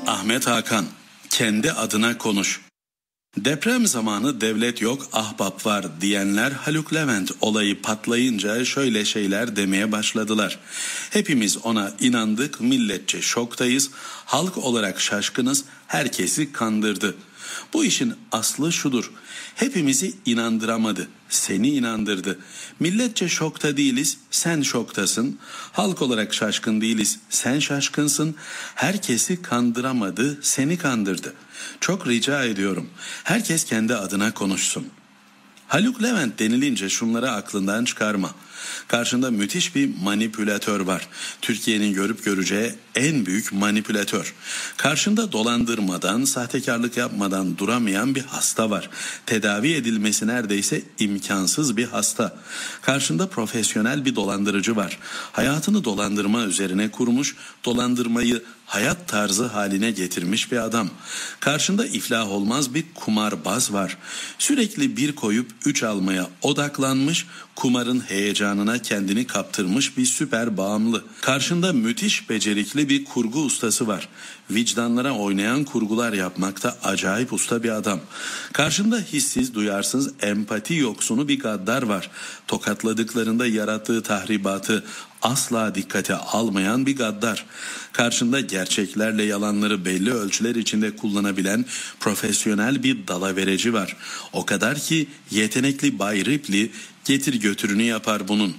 Ahmet Hakan, kendi adına konuş. Deprem zamanı devlet yok, ahbap var diyenler Haluk Levent olayı patlayınca şöyle şeyler demeye başladılar. Hepimiz ona inandık, milletçe şoktayız, halk olarak şaşkınız, herkesi kandırdı. Bu işin aslı şudur: hepimizi inandıramadı, seni inandırdı. Milletçe şokta değiliz, sen şoktasın. Halk olarak şaşkın değiliz, sen şaşkınsın. Herkesi kandıramadı, seni kandırdı. Çok rica ediyorum, herkes kendi adına konuşsun. Haluk Levent denilince şunları aklından çıkarma. Karşında müthiş bir manipülatör var. Türkiye'nin görüp göreceği en büyük manipülatör. Karşında dolandırmadan, sahtekarlık yapmadan duramayan bir hasta var. Tedavi edilmesi neredeyse imkansız bir hasta. Karşında profesyonel bir dolandırıcı var. Hayatını dolandırma üzerine kurmuş, dolandırmayı hayat tarzı haline getirmiş bir adam. Karşında iflah olmaz bir kumarbaz var. Sürekli bir koyup 3 almaya odaklanmış, kumarın heyecanına kendini kaptırmış bir süper bağımlı. Karşında müthiş becerikli bir kurgu ustası var. Vicdanlara oynayan kurgular yapmakta acayip usta bir adam. Karşında hissiz, duyarsız, empati yoksunu bir gaddar var. Tokatladıklarında yarattığı tahribatı asla dikkate almayan bir gaddar. Karşında gerçeklerle yalanları belli ölçüler içinde kullanabilen profesyonel bir dalavereci var. O kadar ki yetenekli Bay Ripley getir götürünü yapar bunun.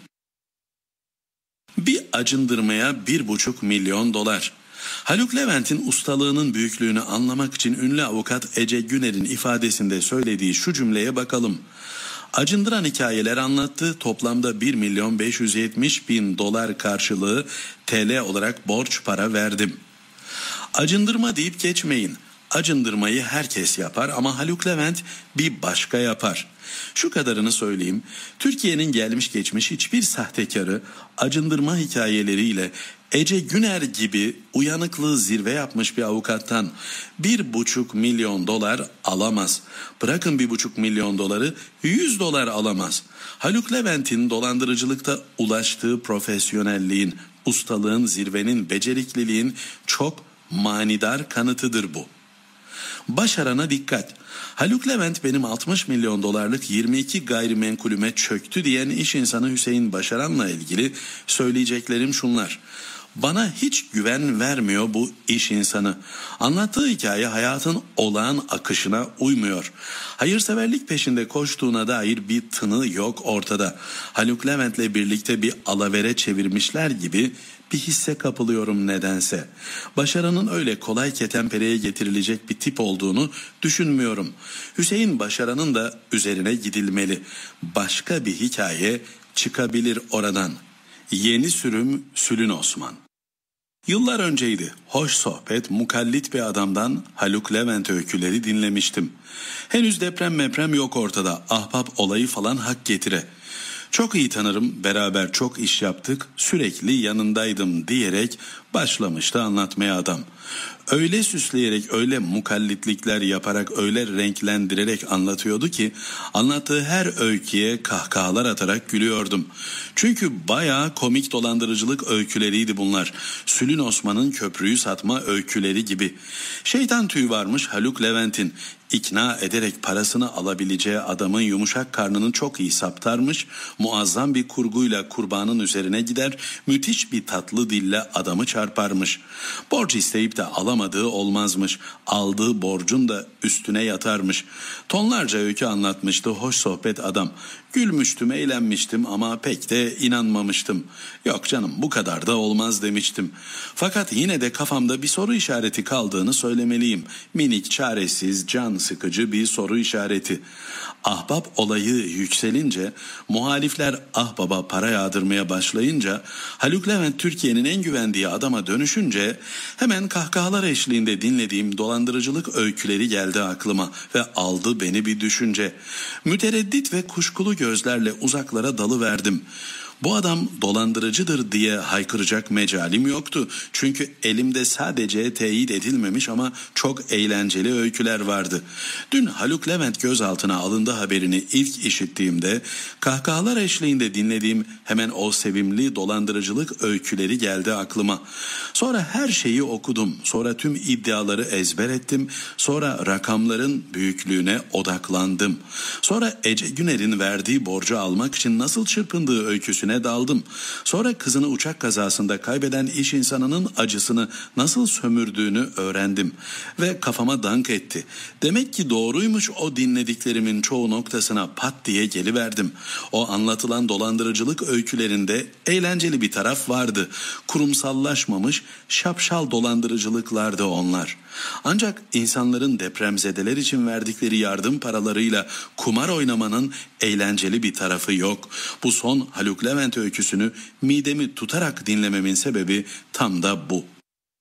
Bir acındırmaya 1,5 milyon dolar. Haluk Levent'in ustalığının büyüklüğünü anlamak için ünlü avukat Ece Güner'in ifadesinde söylediği şu cümleye bakalım. Acındıran hikayeler anlattı. Toplamda 1.570.000 dolar karşılığı TL olarak borç para verdim. Acındırma deyip geçmeyin. Acındırmayı herkes yapar ama Haluk Levent bir başka yapar. Şu kadarını söyleyeyim: Türkiye'nin gelmiş geçmiş hiçbir sahtekarı acındırma hikayeleriyle Ece Güner gibi uyanıklığı zirve yapmış bir avukattan 1,5 milyon dolar alamaz. Bırakın 1,5 milyon doları, 100 dolar alamaz. Haluk Levent'in dolandırıcılıkta ulaştığı profesyonelliğin, ustalığın, zirvenin, becerikliliğin çok manidar kanıtıdır bu. Başarana dikkat. Haluk Levent benim 60 milyon dolarlık 22 gayrimenkulüme çöktü diyen iş insanı Hüseyin Başaran'la ilgili söyleyeceklerim şunlar. Bana hiç güven vermiyor bu iş insanı. Anlattığı hikaye hayatın olağan akışına uymuyor. Hayırseverlik peşinde koştuğuna dair bir tını yok ortada. Haluk Levent'le birlikte bir alavere çevirmişler gibi bir hisse kapılıyorum nedense. Başaranın öyle kolay ketenpereye getirilecek bir tip olduğunu düşünmüyorum. Hüseyin Başaran'ın da üzerine gidilmeli. Başka bir hikaye çıkabilir oradan. Yeni sürüm Sülün Osman. Yıllar önceydi. Hoş sohbet, mukallit bir adamdan Haluk Levent öyküleri dinlemiştim. Henüz deprem yok ortada. Ahbap olayı falan hak getire. Çok iyi tanırım, beraber çok iş yaptık, sürekli yanındaydım diyerek başlamıştı anlatmaya adam. Öyle süsleyerek, öyle mukallitlikler yaparak, öyle renklendirerek anlatıyordu ki anlattığı her öyküye kahkahalar atarak gülüyordum. Çünkü bayağı komik dolandırıcılık öyküleriydi bunlar. Sülün Osman'ın köprüyü satma öyküleri gibi. Şeytan tüyü varmış Haluk Levent'in. İkna ederek parasını alabileceği adamın yumuşak karnını çok iyi saptarmış, muazzam bir kurguyla kurbanın üzerine gider, müthiş bir tatlı dille adamı çarparmış. Borç isteyip de alamadığı olmazmış, aldığı borcun da üstüne yatarmış. Tonlarca öykü anlatmıştı hoş sohbet adam. Gülmüştüm, eğlenmiştim ama pek de inanmamıştım. Yok canım, bu kadar da olmaz demiştim. Fakat yine de kafamda bir soru işareti kaldığını söylemeliyim. Minik, çaresiz, can sıkıcı bir soru işareti. Ahbap olayı yükselince, muhalifler ahbaba para yağdırmaya başlayınca, Haluk Levent Türkiye'nin en güvendiği adama dönüşünce hemen kahkahalar eşliğinde dinlediğim dolandırıcılık öyküleri geldi aklıma ve aldı beni bir düşünce. Mütereddit ve kuşkulu gözlerle uzaklara dalıverdim. Bu adam dolandırıcıdır diye haykıracak mecalim yoktu. Çünkü elimde sadece teyit edilmemiş ama çok eğlenceli öyküler vardı. Dün Haluk Levent gözaltına alındı haberini ilk işittiğimde kahkahalar eşliğinde dinlediğim hemen o sevimli dolandırıcılık öyküleri geldi aklıma. Sonra her şeyi okudum. Sonra tüm iddiaları ezber ettim. Sonra rakamların büyüklüğüne odaklandım. Sonra Ece Güner'in verdiği borcu almak için nasıl çırpındığı öyküsüne daldım. Sonra kızını uçak kazasında kaybeden iş insanının acısını nasıl sömürdüğünü öğrendim. Ve kafama dank etti. Demek ki doğruymuş o dinlediklerimin çoğu noktasına pat diye geliverdim. O anlatılan dolandırıcılık öykülerinde eğlenceli bir taraf vardı. Kurumsallaşmamış şapşal dolandırıcılıklardı onlar. Ancak insanların depremzedeler için verdikleri yardım paralarıyla kumar oynamanın eğlenceli bir tarafı yok. Bu son Haluk Levent öyküsünü midemi tutarak dinlememin sebebi tam da bu.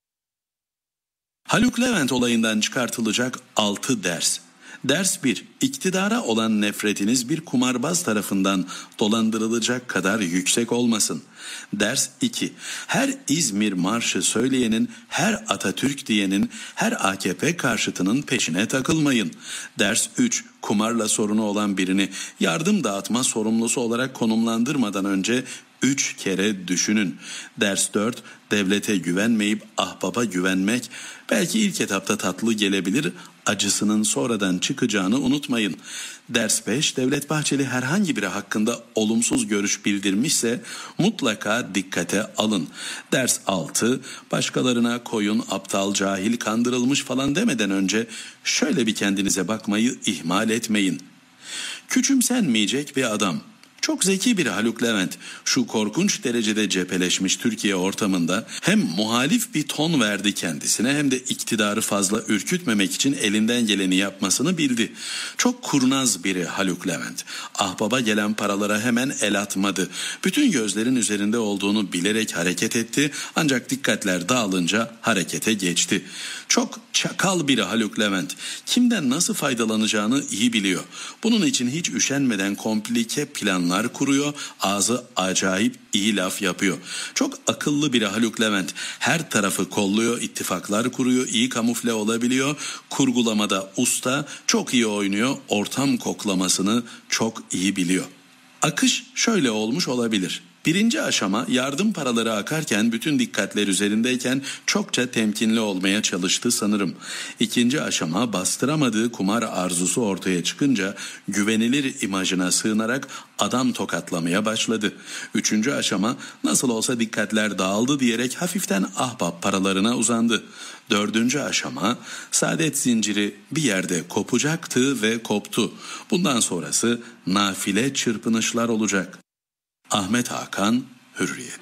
Haluk Levent olayından çıkartılacak 6 ders. Ders 1. İktidara olan nefretiniz bir kumarbaz tarafından dolandırılacak kadar yüksek olmasın. Ders 2. Her İzmir marşı söyleyenin, her Atatürk diyenin, her AKP karşıtının peşine takılmayın. Ders 3. Kumarla sorunu olan birini yardım dağıtma sorumlusu olarak konumlandırmadan önce 3 kere düşünün. Ders 4. Devlete güvenmeyip ahbaba güvenmek belki ilk etapta tatlı gelebilir, acısının sonradan çıkacağını unutmayın. Ders 5. Devlet Bahçeli herhangi biri hakkında olumsuz görüş bildirmişse mutlaka dikkate alın. Ders 6. Başkalarına koyun, aptal, cahil, kandırılmış falan demeden önce şöyle bir kendinize bakmayı ihmal etmeyin. Küçümsenmeyecek bir adam. Çok zeki bir Haluk Levent şu korkunç derecede cepheleşmiş Türkiye ortamında hem muhalif bir ton verdi kendisine hem de iktidarı fazla ürkütmemek için elinden geleni yapmasını bildi. Çok kurnaz biri Haluk Levent. Ahbaba gelen paralara hemen el atmadı. Bütün gözlerin üzerinde olduğunu bilerek hareket etti ancak dikkatler dağılınca harekete geçti. Çok çakal biri Haluk Levent. Kimden nasıl faydalanacağını iyi biliyor. Bunun için hiç üşenmeden komplike planlar kuruyor, ağzı acayip iyi laf yapıyor. Çok akıllı biri Haluk Levent. Her tarafı kolluyor, ittifaklar kuruyor, iyi kamufle olabiliyor. Kurgulamada usta, çok iyi oynuyor, ortam koklamasını çok iyi biliyor. Akış şöyle olmuş olabilir. Birinci aşama yardım paraları akarken bütün dikkatler üzerindeyken çokça temkinli olmaya çalıştı sanırım. İkinci aşama bastıramadığı kumar arzusu ortaya çıkınca güvenilir imajına sığınarak adam tokatlamaya başladı. Üçüncü aşama nasıl olsa dikkatler dağıldı diyerek hafiften ahbap paralarına uzandı. Dördüncü aşama saadet zinciri bir yerde kopacaktı ve koptu. Bundan sonrası nafile çırpınışlar olacak. Ahmet Hakan, Hürriyet.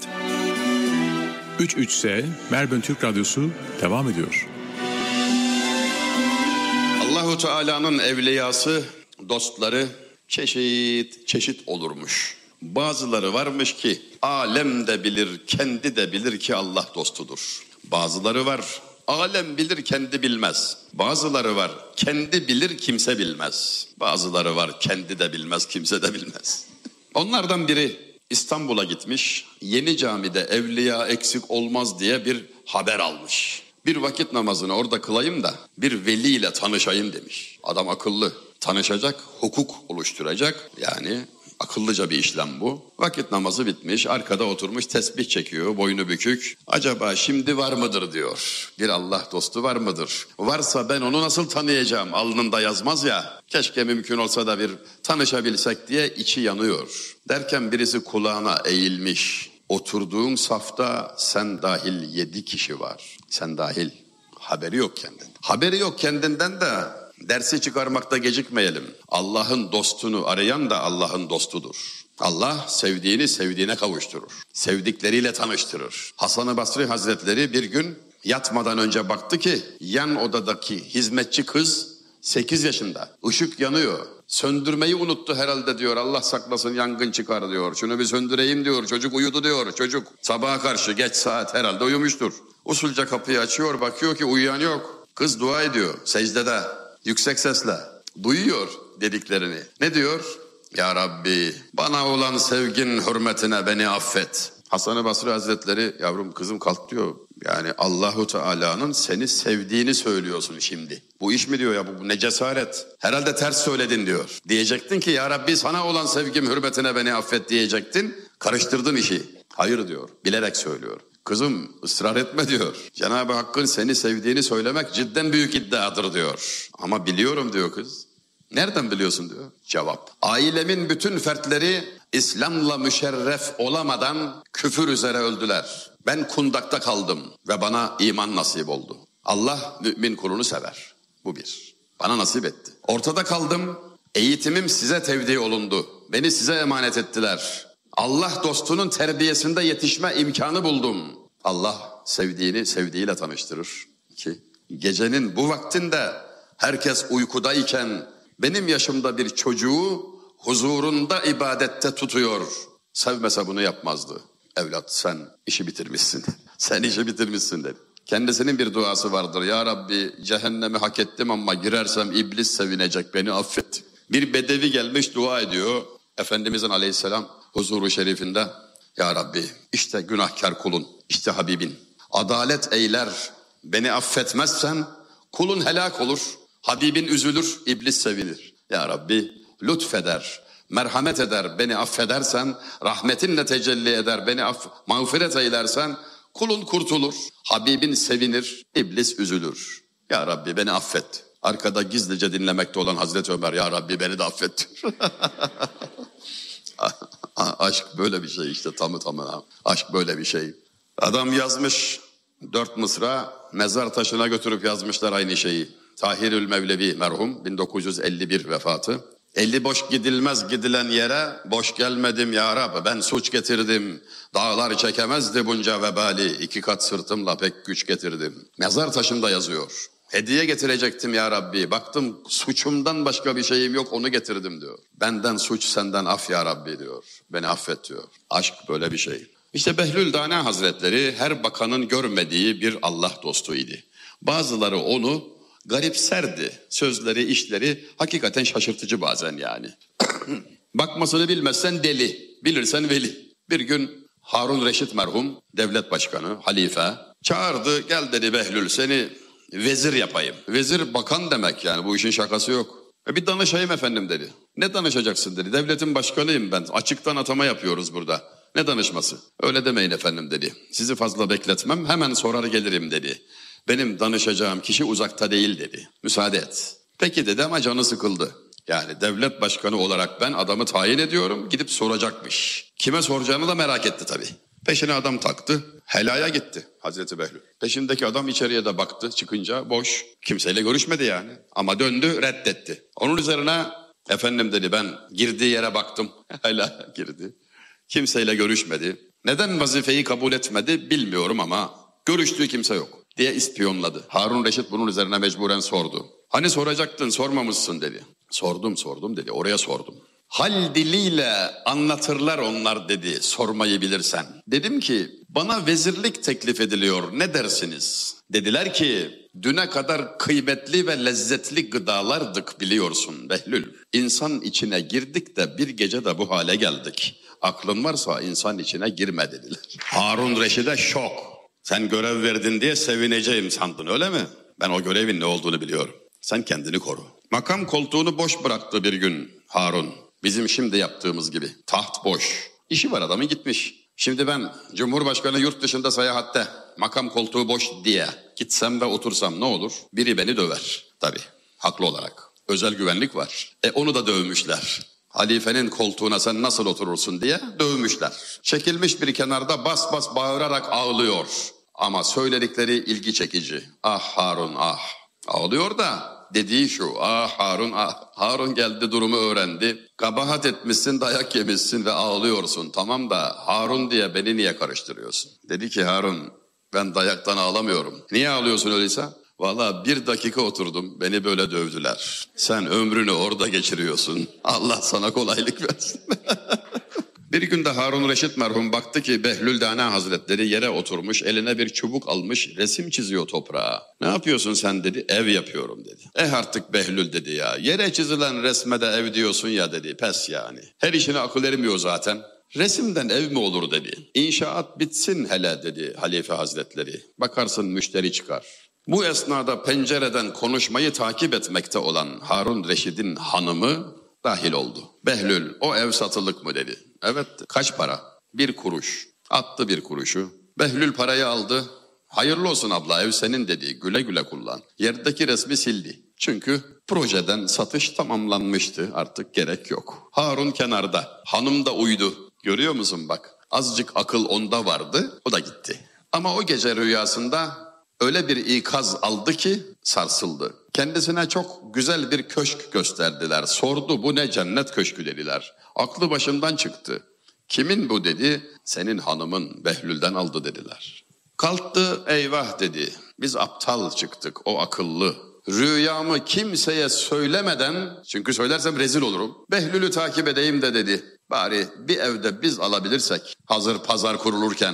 3-3'se Melbourne Türk Radyosu devam ediyor. Allahu Teala'nın evliyası, dostları çeşit çeşit olurmuş. Bazıları varmış ki alem de bilir, kendi de bilir ki Allah dostudur. Bazıları var, alem bilir, kendi bilmez. Bazıları var, kendi bilir, kimse bilmez. Bazıları var, kendi de bilmez, kimse de bilmez. Onlardan biri İstanbul'a gitmiş, Yeni Cami'de evliya eksik olmaz diye bir haber almış. Bir vakit namazını orada kılayım da bir veliyle tanışayım demiş. Adam akıllı, tanışacak, hukuk oluşturacak, yani akıllıca bir işlem bu. Vakit namazı bitmiş, arkada oturmuş tesbih çekiyor, boynu bükük. Acaba şimdi var mıdır diyor, bir Allah dostu var mıdır? Varsa ben onu nasıl tanıyacağım, alnında yazmaz ya. Keşke mümkün olsa da bir tanışabilsek diye içi yanıyor. Derken birisi kulağına eğilmiş. Oturduğun safta sen dahil 7 kişi var. Sen dahil. Haberi yok kendinden. Haberi yok kendinden de dersi çıkarmakta gecikmeyelim. Allah'ın dostunu arayan da Allah'ın dostudur. Allah sevdiğini sevdiğine kavuşturur. Sevdikleriyle tanıştırır. Hasan-ı Basri Hazretleri bir gün yatmadan önce baktı ki yan odadaki hizmetçi kız 8 yaşında. Işık yanıyor. Söndürmeyi unuttu herhalde diyor. Allah saklasın yangın çıkar diyor. Şunu bir söndüreyim diyor. Çocuk uyudu diyor. Çocuk sabaha karşı geç saat herhalde uyumuştur. Usulca kapıyı açıyor, bakıyor ki uyuyan yok. Kız dua ediyor secdede yüksek sesle. Duyuyor dediklerini. Ne diyor? Ya Rabbi bana olan sevgin hürmetine beni affet. Hasan-ı Basri Hazretleri yavrum kızım kalk diyor. Yani Allahu Teala'nın seni sevdiğini söylüyorsun şimdi. Bu iş mi diyor ya bu ne cesaret. Herhalde ters söyledin diyor. Diyecektin ki ya Rabbi sana olan sevgim hürmetine beni affet diyecektin. Karıştırdın işi. Hayır diyor bilerek söylüyor. Kızım ısrar etme diyor. Cenab-ı Hakk'ın seni sevdiğini söylemek cidden büyük iddiadır diyor. Ama biliyorum diyor kız. Nereden biliyorsun diyor. Cevap. Ailemin bütün fertleri İslam'la müşerref olamadan küfür üzere öldüler. Ben kundakta kaldım ve bana iman nasip oldu. Allah mümin kulunu sever. Bu bir. Bana nasip etti. Ortada kaldım. Eğitimim size tevdi olundu. Beni size emanet ettiler. Allah dostunun terbiyesinde yetişme imkanı buldum. Allah sevdiğini sevdiğiyle tanıştırır. 2. Gecenin bu vaktinde herkes uykudayken benim yaşımda bir çocuğu huzurunda ibadette tutuyor. Sevmese bunu yapmazdı. Evlat sen işi bitirmişsin. Sen işi bitirmişsin dedi. Kendisinin bir duası vardır. Ya Rabbi cehennemi hak ettim ama girersem iblis sevinecek beni affet. Bir bedevi gelmiş dua ediyor. Efendimizin aleyhisselam huzuru şerifinde. Ya Rabbi işte günahkar kulun, işte Habibin. Adalet eyler, beni affetmezsen kulun helak olur. Habibin üzülür, iblis sevinir. Ya Rabbi lütfeder, merhamet eder, beni affedersen, rahmetinle tecelli eder, beni mağfiret eylersen, kulun kurtulur. Habibin sevinir, iblis üzülür. Ya Rabbi beni affet. Arkada gizlice dinlemekte olan Hazreti Ömer, Ya Rabbi beni de affet. Aşk böyle bir şey işte tamı tamına. Aşk böyle bir şey. Adam yazmış 4 mısra, mezar taşına götürüp yazmışlar aynı şeyi. Tahirül Mevlevi merhum 1951 vefatı. Eli boş gidilmez gidilen yere, boş gelmedim ya Rab ben suç getirdim. Dağlar çekemezdi bunca vebali, 2 kat sırtımla pek güç getirdim. Mezar taşında yazıyor. Hediye getirecektim ya Rabbi, baktım suçumdan başka bir şeyim yok onu getirdim diyor. Benden suç senden af ya Rabbi diyor. Beni affet diyor. Aşk böyle bir şey. İşte Behlül Dane Hazretleri her bakanın görmediği bir Allah dostuydu. Bazıları onu garipserdi. Sözleri, işleri hakikaten şaşırtıcı bazen yani. Bakmasını bilmezsen deli, bilirsen veli. Bir gün Harun Reşit merhum, devlet başkanı, halife çağırdı. Gel dedi Behlül seni vezir yapayım. Vezir bakan demek yani bu işin şakası yok. Bir danışayım efendim dedi. Ne danışacaksın dedi. Devletin başkanıyım ben. Açıktan atama yapıyoruz burada. Ne danışması? Öyle demeyin efendim dedi. Sizi fazla bekletmem hemen sorar gelirim dedi. Benim danışacağım kişi uzakta değil dedi. Müsaade et. Peki dedi ama canı sıkıldı. Yani devlet başkanı olarak ben adamı tayin ediyorum gidip soracakmış. Kime soracağını da merak etti tabii. Peşine adam taktı. Helaya gitti Hazreti Behlül. Peşindeki adam içeriye de baktı çıkınca boş. Kimseyle görüşmedi yani. Ama döndü reddetti. Onun üzerine efendim dedi ben girdiği yere baktım. Helaya girdi. Kimseyle görüşmedi. Neden vazifeyi kabul etmedi bilmiyorum ama görüştüğü kimse yok diye ispiyonladı. Harun Reşit bunun üzerine mecburen sordu. Hani soracaktın sormamışsın dedi. Sordum dedi oraya sordum. Hal diliyle anlatırlar onlar dedi sormayı bilirsen. Dedim ki bana vezirlik teklif ediliyor ne dersiniz? Dediler ki düne kadar kıymetli ve lezzetli gıdalardık biliyorsun Behlül. İnsan içine girdik de bir gece de bu hale geldik. Aklın varsa insan içine girme dediler. Harun Reşit'e şok. Sen görev verdin diye sevineceğim sandın öyle mi? Ben o görevin ne olduğunu biliyorum. Sen kendini koru. Makam koltuğunu boş bıraktı bir gün Harun. Bizim şimdi yaptığımız gibi. Taht boş. İşi var adamın gitmiş. Şimdi ben Cumhurbaşkanı yurt dışında seyahatte makam koltuğu boş diye gitsem ve otursam ne olur? Biri beni döver. Tabii haklı olarak. Özel güvenlik var. Onu da dövmüşler. Halifenin koltuğuna sen nasıl oturursun diye dövmüşler. Çekilmiş bir kenarda bas bas bağırarak ağlıyor. Ama söyledikleri ilgi çekici. Ah Harun ah. Ağlıyor da dediği şu. Ah Harun ah. Harun geldi durumu öğrendi. Kabahat etmişsin dayak yemişsin ve ağlıyorsun. Tamam da Harun diye beni niye karıştırıyorsun? Dedi ki Harun ben dayaktan ağlamıyorum. Niye ağlıyorsun öyleyse? Vallahi 1 dakika oturdum beni böyle dövdüler. Sen ömrünü orada geçiriyorsun. Allah sana kolaylık versin. Bir gün de Harun Reşit merhum baktı ki Behlül Dana Hazretleri yere oturmuş, eline bir çubuk almış, resim çiziyor toprağa. Ne yapıyorsun sen dedi, ev yapıyorum dedi. Artık Behlül dedi ya, yere çizilen resme de ev diyorsun ya dedi, pes yani. Her işine akıl ermiyor zaten. Resimden ev mi olur dedi. İnşaat bitsin hele dedi Halife Hazretleri. Bakarsın müşteri çıkar. Bu esnada pencereden konuşmayı takip etmekte olan Harun Reşit'in hanımı dahil oldu. Behlül, o ev satılık mı dedi. Evet, kaç para? 1 kuruş. Attı 1 kuruşu. Behlül parayı aldı. Hayırlı olsun abla, ev senin dedi. Güle güle kullan. Yerdeki resmi sildi. Çünkü projeden satış tamamlanmıştı. Artık gerek yok. Harun kenarda. Hanım da uydu. Görüyor musun bak? Azıcık akıl onda vardı. O da gitti. Ama o gece rüyasında öyle bir ikaz aldı ki sarsıldı. Kendisine çok güzel bir köşk gösterdiler. Sordu, bu ne cennet köşkü dediler. Aklı başından çıktı. Kimin bu dedi. Senin hanımın, Behlül'den aldı dediler. Kalktı, eyvah dedi. Biz aptal çıktık, o akıllı. Rüyamı kimseye söylemeden, çünkü söylersem rezil olurum, Behlül'ü takip edeyim de dedi. Bari bir evde biz alabilirsek, hazır pazar kurulurken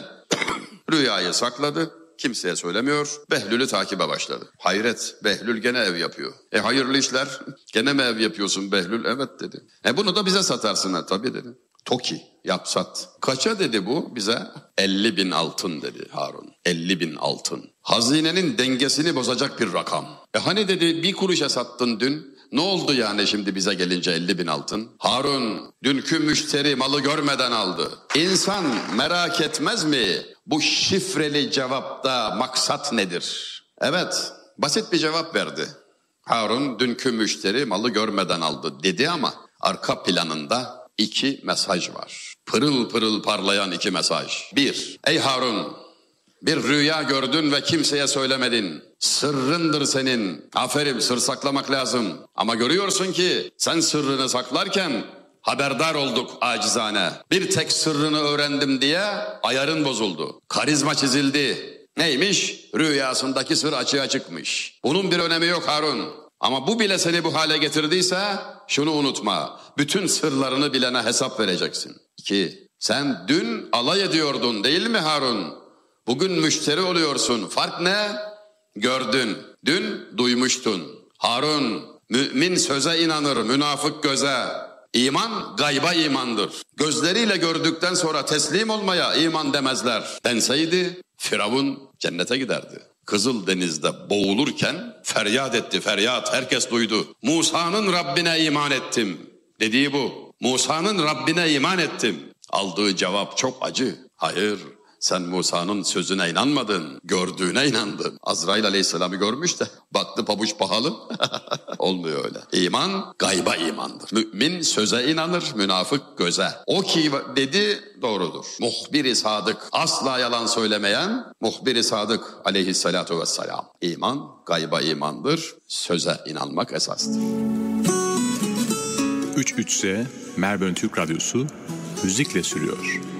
rüyayı sakladı. Kimseye söylemiyor. Behlül'ü takibe başladı. Hayret, Behlül gene ev yapıyor. Hayırlı işler. Gene mi ev yapıyorsun Behlül? Evet dedi. Bunu da bize satarsın ha. Tabii dedi. Toki, yap sat. Kaça dedi bu bize? 50.000 altın dedi Harun. 50.000 altın. Hazinenin dengesini bozacak bir rakam. Hani dedi 1 kuruşa sattın dün. Ne oldu yani şimdi bize gelince 50.000 altın? Harun, dünkü müşteri malı görmeden aldı. İnsan merak etmez mi? Bu şifreli cevapta maksat nedir? Evet, basit bir cevap verdi. Harun, dünkü müşteri malı görmeden aldı dedi ama arka planında 2 mesaj var. Pırıl pırıl parlayan 2 mesaj. 1. Ey Harun, bir rüya gördün ve kimseye söylemedin. Sırrındır senin. Aferin, sır saklamak lazım. Ama görüyorsun ki sen sırrını saklarken haberdar olduk acizane. Bir tek sırrını öğrendim diye ayarın bozuldu. Karizma çizildi. Neymiş? Rüyasındaki sır açığa çıkmış. Bunun bir önemi yok Harun. Ama bu bile seni bu hale getirdiyse şunu unutma. Bütün sırlarını bilene hesap vereceksin. 2. Sen dün alay ediyordun değil mi Harun? Bugün müşteri oluyorsun. Fark ne? Gördün. Dün duymuştun. Harun, mümin söze inanır, münafık göze. İman gayba imandır. Gözleriyle gördükten sonra teslim olmaya iman demezler. Denseydi Firavun cennete giderdi. Kızıldeniz'de boğulurken feryat etti, feryat, herkes duydu. Musa'nın Rabbine iman ettim dediği bu. Musa'nın Rabbine iman ettim. Aldığı cevap çok acı. Hayır, sen Musa'nın sözüne inanmadın, gördüğüne inandın. Azrail Aleyhisselam'ı görmüş de baktı pabuç pahalı. Olmuyor öyle. İman gayba imandır. Mümin söze inanır, münafık göze. O ki dedi doğrudur. Muhbir-i sadık, asla yalan söylemeyen muhbir-i sadık aleyhissalatu vesselam. İman gayba imandır, söze inanmak esastır. 3 Melbourne Türk Radyosu müzikle sürüyor.